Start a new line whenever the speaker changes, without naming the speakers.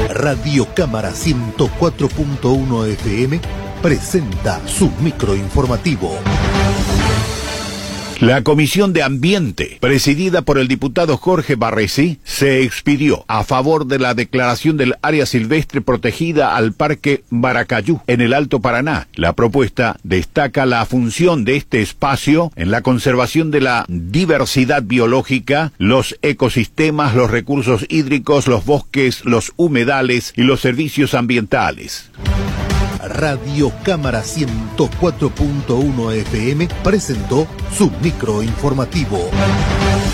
Radio Cámara 104.1 FM presenta su microinformativo.
La Comisión de Ambiente, presidida por el diputado Jorge Barresi, se expidió a favor de la declaración del área silvestre protegida al Parque Maracayú, en el Alto Paraná. La propuesta destaca la función de este espacio en la conservación de la diversidad biológica, los ecosistemas, los recursos hídricos, los bosques, los humedales y los servicios ambientales.
Radio Cámara 104.1 FM presentó su microinformativo.